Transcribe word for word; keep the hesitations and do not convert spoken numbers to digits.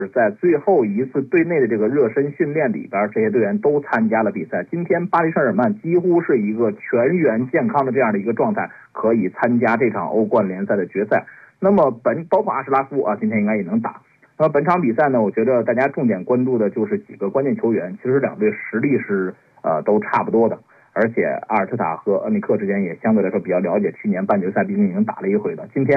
在最后一次队内的这个热身训练里边，这些队员都参加了比赛。今天巴黎圣日耳曼几乎是一个全员健康的这样的一个状态，可以参加这场欧冠联赛的决赛。那么本包括阿什拉夫啊，今天应该也能打。那么本场比赛呢，我觉得大家重点关注的就是几个关键球员。其实两队实力是呃都差不多的，而且阿尔特塔和恩里克之间也相对来说比较了解，去年半决赛毕竟已经打了一回了。今天